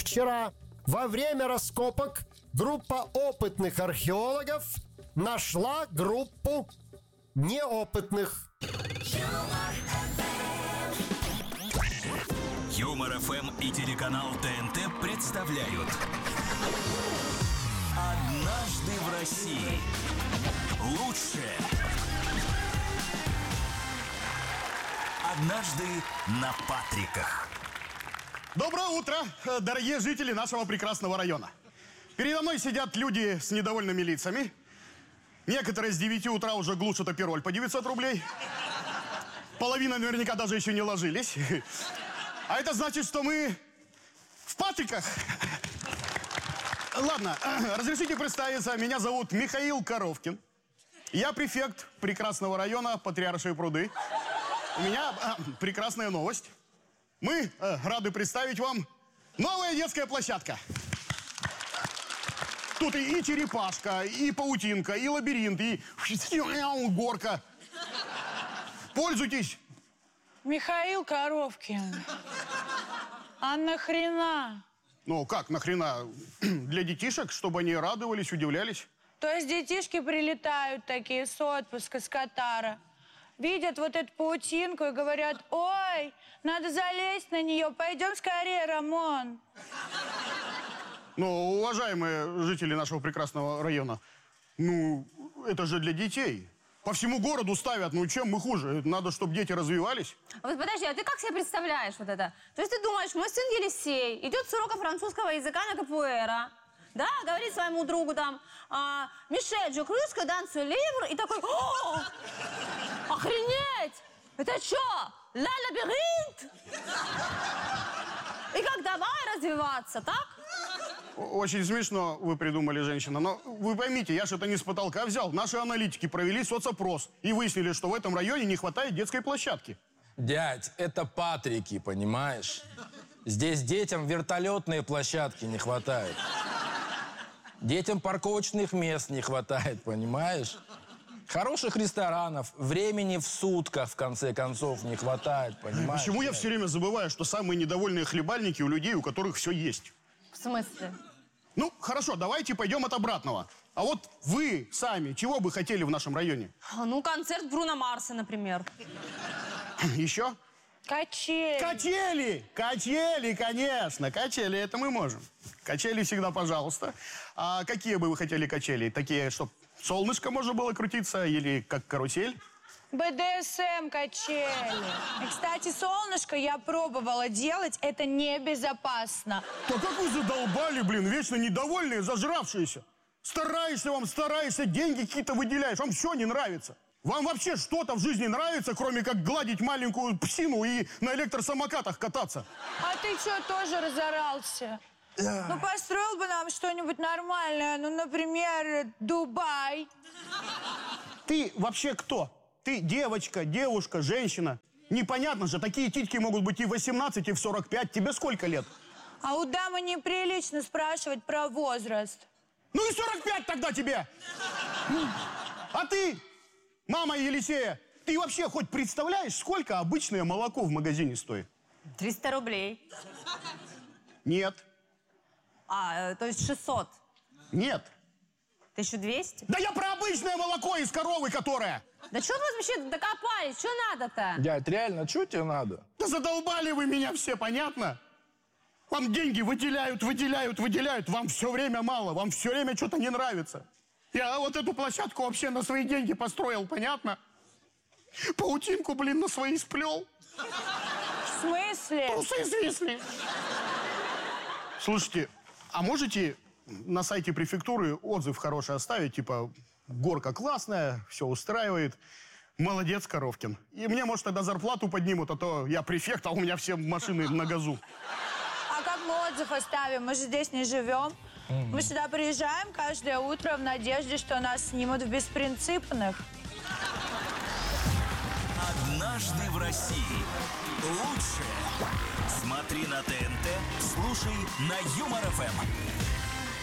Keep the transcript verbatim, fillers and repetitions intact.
Вчера во время раскопок группа опытных археологов нашла группу неопытных. Юмор ФМ и телеканал ТНТ представляют «Однажды в России». Лучшее. Однажды на Патриках. Доброе утро, дорогие жители нашего прекрасного района. Передо мной сидят люди с недовольными лицами. Некоторые с девяти утра уже глушат апероль по девятьсот рублей. Половина наверняка даже еще не ложились. А это значит, что мы в Патриках. Ладно, разрешите представиться. Меня зовут Михаил Коровкин. Я префект прекрасного района Патриаршие пруды. У меня э, прекрасная новость. Мы э, рады представить вам новая детская площадка. Тут и, и черепашка, и паутинка, и лабиринт, и горка. Пользуйтесь. Михаил Коровкин, а нахрена? Ну, как нахрена? Для детишек, чтобы они радовались, удивлялись. То есть детишки прилетают такие с отпуска, с Катара, видят вот эту паутинку и говорят: ой, надо залезть на нее, пойдем скорее, Рамон. Ну, уважаемые жители нашего прекрасного района, ну, это же для детей. По всему городу ставят, ну, чем мы хуже? Надо, чтобы дети развивались. Вот подожди, а ты как себе представляешь вот это? То есть ты думаешь, мой сын Елисей идет с урока французского языка на капуэра, да, говорит своему другу там: а, Мишель, je crois que dans ce livre, и такой: о, охренеть! Это что, ла лабиринт? И как давай развиваться, так? Очень смешно вы придумали, женщина. Но вы поймите, я же это не с потолка взял. Наши аналитики провели соцопрос и выяснили, что в этом районе не хватает детской площадки. Дядь, это Патрики, понимаешь? Здесь детям вертолетные площадки не хватает. Детям парковочных мест не хватает, понимаешь? Хороших ресторанов, времени в сутках, в конце концов, не хватает, понимаешь? Почему я все время забываю, что самые недовольные хлебальники у людей, у которых все есть? В смысле? Ну, хорошо, давайте пойдем от обратного. А вот вы сами чего бы хотели в нашем районе? Ну, концерт Бруно Марса, например. Еще? Качели. Качели! Качели, конечно! Качели, это мы можем. Качели всегда, пожалуйста. А какие бы вы хотели качели? Такие, чтобы солнышко можно было крутиться или как карусель? бэ дэ эс эм качели. И, кстати, солнышко я пробовала делать, это небезопасно. Да как вы задолбали, блин, вечно недовольные, зажравшиеся. Стараешься вам, стараешься, деньги какие-то выделяешь, вам все не нравится. Вам вообще что-то в жизни нравится, кроме как гладить маленькую псину и на электросамокатах кататься? А ты что, тоже разорался? Ну, построил бы нам что-нибудь нормальное, ну, например, Дубай. Ты вообще кто? Ты девочка, девушка, женщина. Непонятно же, такие титьки могут быть и в восемнадцать, и в сорок пять. Тебе сколько лет? А у дамы неприлично спрашивать про возраст. Ну и сорок пять тогда тебе! А ты, мама Елисея, ты вообще хоть представляешь, сколько обычное молоко в магазине стоит? триста рублей. Нет. А, э, то есть шестьсот. Нет. тысяча двести? Да я про обычное молоко из коровы, которое... Да что вы вообще докопались? Что надо-то? Дядь, реально, что тебе надо? Да задолбали вы меня все, понятно? Вам деньги выделяют, выделяют, выделяют. Вам все время мало, вам все время что-то не нравится. Я вот эту площадку вообще на свои деньги построил, понятно? Паутинку, блин, на свои сплел. В смысле? Трусы свисли. Слушайте, а можете на сайте префектуры отзыв хороший оставить, типа: горка классная, все устраивает, молодец, Коровкин. И мне, может, тогда зарплату поднимут, а то я префект, а у меня все машины на газу. А как мы отзыв оставим? Мы же здесь не живем. Mm-hmm. Мы сюда приезжаем каждое утро в надежде, что нас снимут в беспринципных. Однажды в России. Лучшее. Смотри на ТНТ, слушай на Юмор ФМ.